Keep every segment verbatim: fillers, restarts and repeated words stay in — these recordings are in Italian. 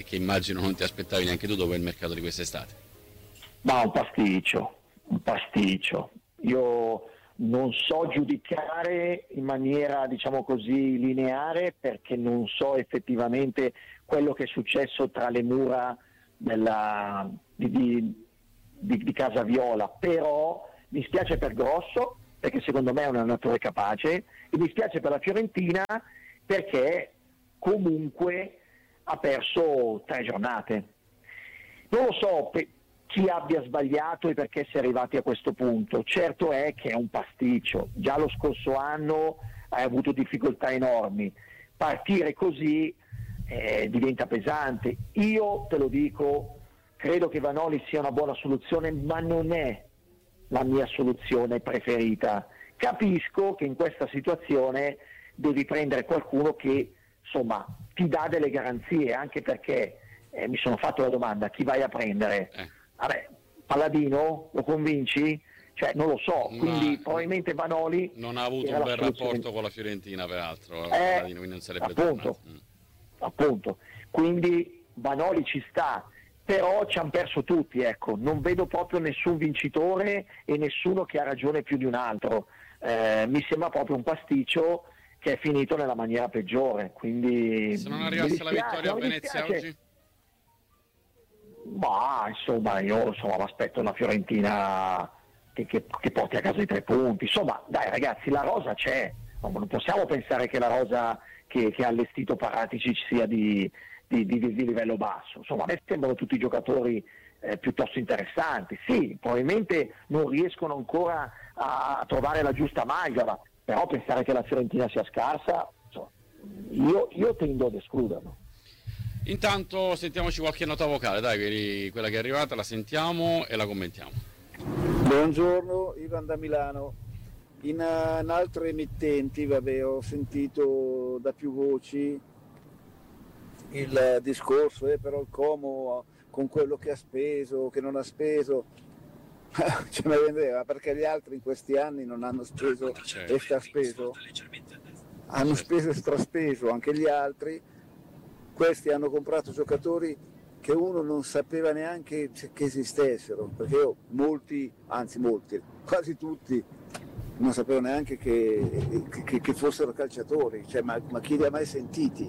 che immagino non ti aspettavi neanche tu dopo il mercato di quest'estate. Ma un pasticcio, un pasticcio. Io non so giudicare in maniera, diciamo così, lineare, perché non so effettivamente quello che è successo tra le mura della, di, di, di, di Casa Viola, però mi spiace per Grosso, perché secondo me è un allenatore capace, e mi spiace per la Fiorentina perché comunque ha perso tre giornate. Non lo so pe- chi abbia sbagliato e perché si è arrivati a questo punto. Certo è che è un pasticcio. Già lo scorso anno hai avuto difficoltà enormi. Partire così eh, diventa pesante. Io te lo dico, credo che Vanoli sia una buona soluzione, ma non è la mia soluzione preferita. Capisco che in questa situazione devi prendere qualcuno che insomma ti dà delle garanzie, anche perché eh, mi sono fatto la domanda: chi vai a prendere? Eh. Vabbè, Palladino lo convinci? Cioè non lo so, quindi Ma probabilmente Vanoli non ha avuto era un la bel soluzione. rapporto con la Fiorentina, peraltro, Eh, Palladino, quindi non sarebbe appunto, tornato. Mm. appunto, quindi Vanoli ci sta, però ci hanno perso tutti, ecco, non vedo proprio nessun vincitore e nessuno che ha ragione più di un altro. Eh, mi sembra proprio un pasticcio che è finito nella maniera peggiore, quindi Se non mi arrivasse la dispiace, vittoria a mi Venezia dispiace. oggi? Ma insomma io insomma, mi aspetto una Fiorentina che, che, che porti a casa i tre punti. Insomma, dai ragazzi, la rosa c'è, non possiamo pensare che la rosa che, che ha allestito Paratici sia di, di, di, di livello basso. Insomma, a me sembrano tutti giocatori eh, piuttosto interessanti. Sì, probabilmente non riescono ancora a, a trovare la giusta amalgama, però pensare che la Fiorentina sia scarsa, insomma, io, io tendo ad escluderlo. Intanto sentiamoci qualche nota vocale, dai, quelli- quella che è arrivata la sentiamo e la commentiamo. Buongiorno, Ivan da Milano. In, uh, in altre emittenti, vabbè, ho sentito da più voci il uh, discorso, eh, però il Como uh, con quello che ha speso, che non ha speso, ce ne vendeva, perché gli altri in questi anni non hanno speso e straspeso, hanno speso e straspeso anche gli altri. Questi hanno comprato giocatori che uno non sapeva neanche che esistessero, perché io molti, anzi molti, quasi tutti, non sapevo neanche che, che, che fossero calciatori, cioè, ma, ma chi li ha mai sentiti?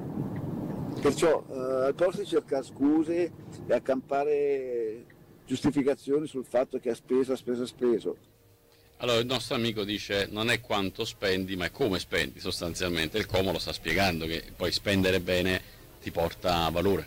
Perciò eh, al posto di cercare scuse e accampare giustificazioni sul fatto che ha speso, ha speso, ha speso. Allora, il nostro amico dice non è quanto spendi, ma è come spendi sostanzialmente. Il Como lo sta spiegando, che poi spendere bene ti porta valore.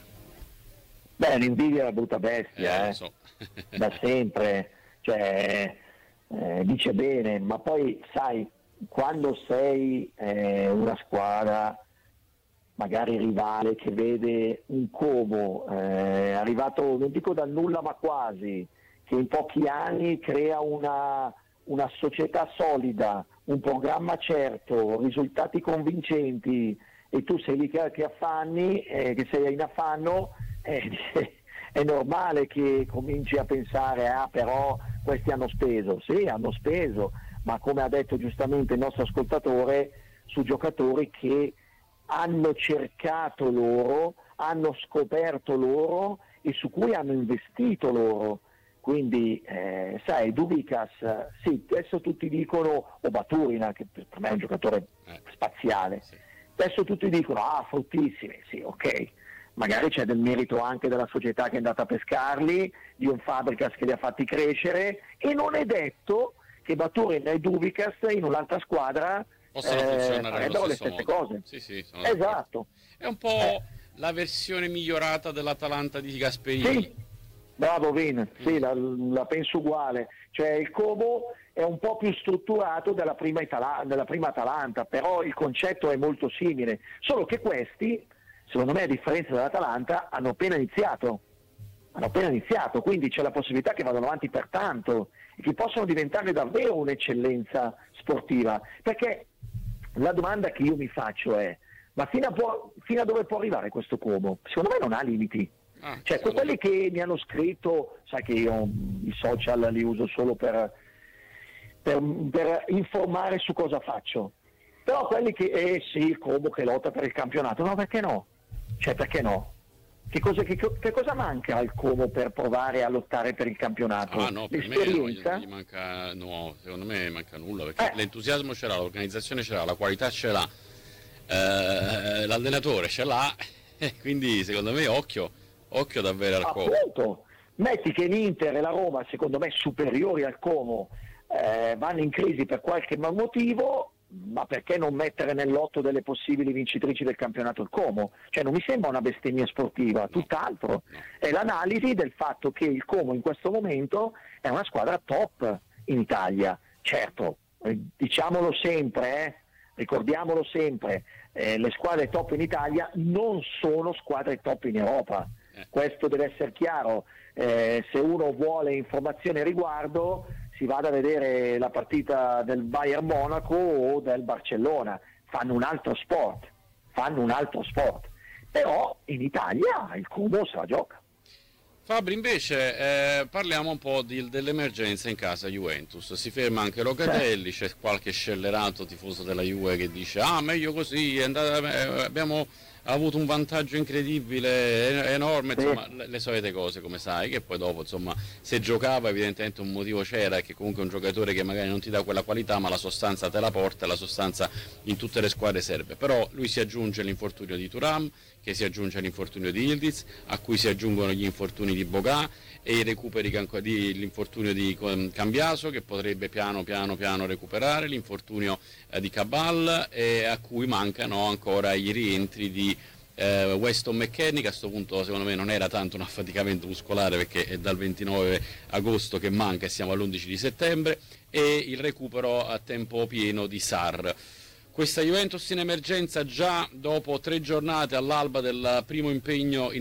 Beh, l'invidia è una brutta bestia, Eh, eh, lo so. da sempre, cioè, eh, dice bene, ma poi sai, quando sei eh, una squadra magari rivale che vede un Como eh, arrivato, non dico dal nulla ma quasi, che in pochi anni crea una una società solida, un programma certo, risultati convincenti, e tu sei lì che, che affanni, eh, che sei in affanno, eh, è normale che cominci a pensare, ah però questi hanno speso, sì hanno speso, ma come ha detto giustamente il nostro ascoltatore, su giocatori che hanno cercato loro, hanno scoperto loro e su cui hanno investito loro. Quindi eh, sai, Dubicas, sì, adesso tutti dicono, o Baturina, che per me è un giocatore Eh, spaziale, sì. adesso tutti dicono, ah, fortissimi, sì, ok, magari c'è del merito anche della società che è andata a pescarli, di un Fabregas che li ha fatti crescere, e non è detto che Baturina e Dubicas in un'altra squadra Possono eh, funzionare allo farebbero le stesso stesse modo. cose. Sì, sì, sono d'accordo. Esatto. È un po' Eh. la versione migliorata dell'Atalanta di Gasperini. Sì, bravo Vin, sì, Mm. la, la penso uguale, cioè il Como è un po' più strutturato della prima, Itala- della prima Atalanta, però il concetto è molto simile, solo che questi, secondo me a differenza dell'Atalanta, hanno appena iniziato, hanno appena iniziato, quindi c'è la possibilità che vadano avanti per tanto e che possano diventare davvero un'eccellenza sportiva, perché la domanda che io mi faccio è, ma fino a, po- fino a dove può arrivare questo Como? Secondo me non ha limiti. Ah, Cioè, secondo quelli me- che mi hanno scritto, sai che io i social li uso solo per, per, per informare su cosa faccio, però quelli che, eh sì, il Como che lotta per il campionato, no, perché no? Cioè, perché no? Che cosa, che, che cosa manca al Como per provare a lottare per il campionato? Ah no, per me no, gli, gli manca, no, secondo me manca nulla, perché eh. l'entusiasmo ce l'ha, l'organizzazione ce l'ha, la qualità ce l'ha, eh, l'allenatore ce l'ha, quindi secondo me occhio, occhio davvero al Como. Appunto, metti che l'Inter e la Roma, secondo me superiori al Como, eh, vanno in crisi per qualche motivo, ma perché non mettere nel lotto delle possibili vincitrici del campionato il Como? Cioè non mi sembra una bestemmia sportiva, tutt'altro. È l'analisi del fatto che il Como in questo momento è una squadra top in Italia. Certo, eh, diciamolo sempre, eh, ricordiamolo sempre, eh, le squadre top in Italia non sono squadre top in Europa. Questo deve essere chiaro. Eh, se uno vuole informazioni a riguardo, si vada a vedere la partita del Bayern Monaco o del Barcellona, fanno un altro sport, fanno un altro sport, però in Italia il Como se la gioca. Fabri, invece eh, parliamo un po' di, dell'emergenza in casa Juventus, si ferma anche Locatelli, c'è qualche scellerato tifoso della Juve che dice ah meglio così, è andata, abbiamo avuto un vantaggio incredibile, enorme, insomma le, le solite cose come sai, che poi dopo insomma se giocava evidentemente un motivo c'era, che comunque è un giocatore che magari non ti dà quella qualità ma la sostanza te la porta, la sostanza in tutte le squadre serve, però lui si aggiunge l'infortunio di Thuram, che si aggiunge all'infortunio di Yildiz, a cui si aggiungono gli infortuni di Boga e i recuperi di l'infortunio di Cambiaso che potrebbe piano piano piano recuperare, l'infortunio eh, di Cabal e a cui mancano ancora i rientri di eh, Weston McKennie, che a questo punto secondo me non era tanto un affaticamento muscolare perché è dal ventinove agosto che manca e siamo all'undici di settembre, e il recupero a tempo pieno di Sarr. Questa Juventus in emergenza già dopo tre giornate all'alba del primo impegno in